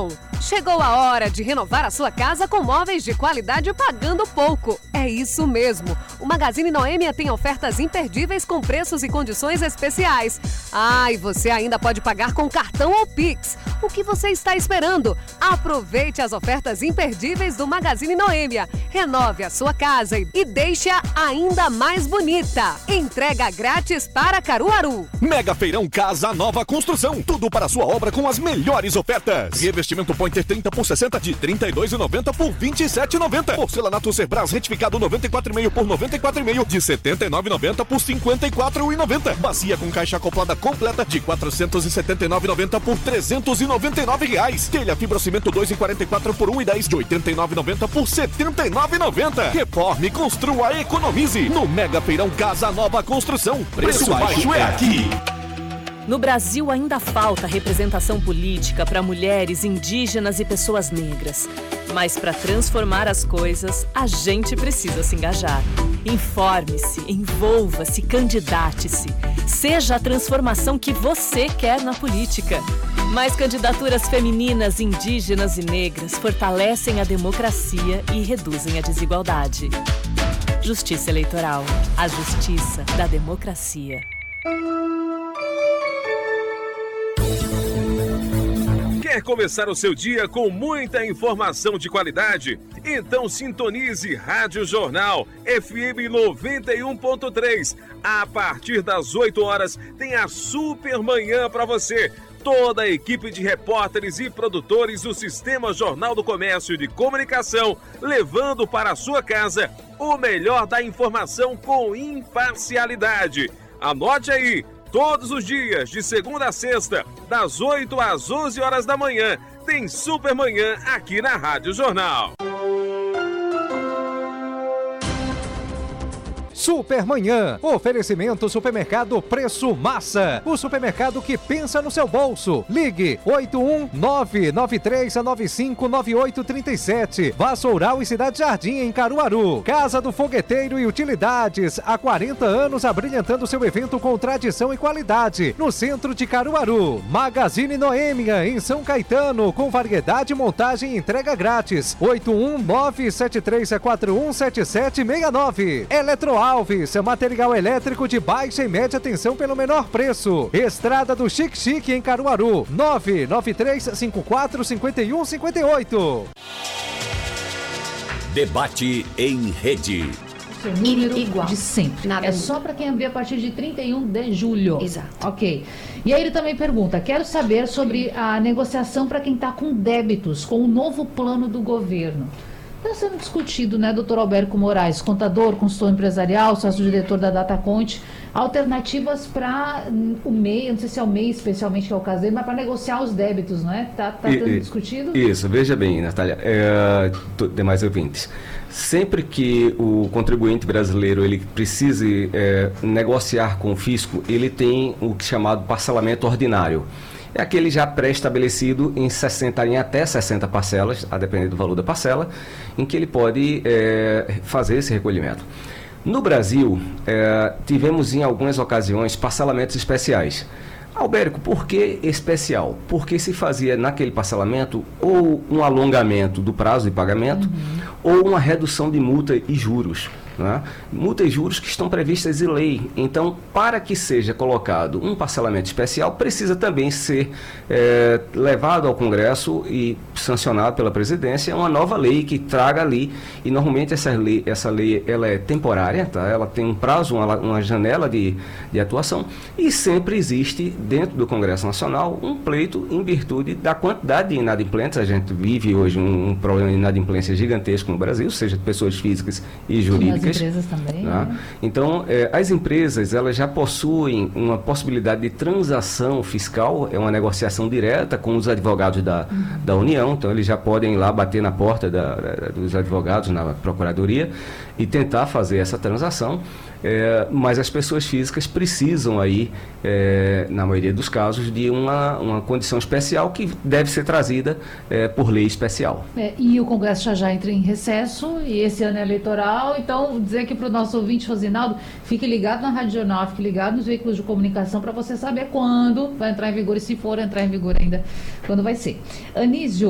Atenção! Chegou a hora de renovar a sua casa com móveis de qualidade pagando pouco. É isso mesmo. O Magazine Noêmia tem ofertas imperdíveis com preços e condições especiais. E você ainda pode pagar com cartão ou Pix. O que você está esperando? Aproveite as ofertas imperdíveis do Magazine Noêmia. Renove a sua casa e deixe-a ainda mais bonita. Entrega grátis para Caruaru. Mega Feirão Casa Nova Construção. Tudo para a sua obra com as melhores ofertas. Revestimento Pointer 30 por 60 de R$ 32,90 por R$ 27,90. Porcelanato Cerbras retificado 94,5 por R$ 94,5 de R$ 79,90 por R$ 54,90. Bacia com caixa acoplada completa de R$ 479,90 por R$ 399 reais. Telha fibrocimento 2,44 por R$ 1,10 de R$ 89,90 por R$ 79,90. Reforme, construa, economize. No Mega Feirão Casa Nova Construção. Preço baixo é aqui. No Brasil ainda falta representação política para mulheres, indígenas e pessoas negras. Mas para transformar as coisas, a gente precisa se engajar. Informe-se, envolva-se, candidate-se. Seja a transformação que você quer na política. Mais candidaturas femininas, indígenas e negras fortalecem a democracia e reduzem a desigualdade. Justiça Eleitoral. A justiça da democracia. Quer começar o seu dia com muita informação de qualidade? Então sintonize Rádio Jornal FM 91.3. A partir das 8 horas tem a Super Manhã para você. Toda a equipe de repórteres e produtores do Sistema Jornal do Comércio e de Comunicação, levando para a sua casa o melhor da informação com imparcialidade. Anote aí! Todos os dias, de segunda a sexta, das 8 às 11 horas da manhã, tem Super Manhã aqui na Rádio Jornal. Supermanhã, oferecimento Supermercado Preço Massa, o supermercado que pensa no seu bolso. Ligue 81993959837. Vassoural e Cidade Jardim em Caruaru. Casa do Fogueteiro e Utilidades, há 40 anos abrilhantando seu evento com tradição e qualidade, no centro de Caruaru. Magazine Noêmia em São Caetano, com variedade, montagem e entrega grátis. 81973417769. Eletroalves, material elétrico de baixa e média tensão pelo menor preço. Estrada do Chique Chique em Caruaru, 993545158. Debate em rede. Seu número igual de sempre. Nada é só para quem abrir a partir de 31 de julho. Exato. Ok. E aí ele também pergunta, quero saber sobre a negociação para quem está com débitos, com o novo plano do governo. Está sendo discutido, né, doutor Alberto Moraes, contador, consultor empresarial, sócio-diretor da DataConte, alternativas para o MEI, não sei se é o MEI especialmente que é o caso dele, mas para negociar os débitos, não é? Está sendo discutido? Isso, veja bem, Natália, demais ouvintes. Sempre que o contribuinte brasileiro ele precise negociar com o fisco, ele tem o chamado parcelamento ordinário. É aquele já pré-estabelecido em até 60 parcelas, a depender do valor da parcela, em que ele pode fazer esse recolhimento. No Brasil, tivemos em algumas ocasiões parcelamentos especiais. Albérico, por que especial? Porque se fazia naquele parcelamento ou um alongamento do prazo de pagamento ou uma redução de multa e juros. Né? Multas e juros que estão previstas em lei. Então, para que seja colocado um parcelamento especial, precisa também ser levado ao Congresso e sancionado pela presidência uma nova lei que traga ali, e normalmente essa lei ela é temporária, tá? Ela tem um prazo, uma janela de atuação, e sempre existe dentro do Congresso Nacional um pleito em virtude da quantidade de inadimplentes. A gente vive hoje um problema de inadimplência gigantesco no Brasil, seja de pessoas físicas e jurídicas. As empresas também, né? Então, as empresas elas já possuem uma possibilidade de transação fiscal, é uma negociação direta com os advogados da União, então eles já podem ir lá bater na porta dos advogados na Procuradoria e tentar fazer essa transação. Mas as pessoas físicas precisam aí, na maioria dos casos, de uma condição especial que deve ser trazida por lei especial. E o Congresso já entra em recesso, e esse ano é eleitoral, então dizer aqui para o nosso ouvinte, Rosinaldo, fique ligado na Rádio Jornal, fique ligado nos veículos de comunicação para você saber quando vai entrar em vigor e se for entrar em vigor ainda, quando vai ser. Anísio,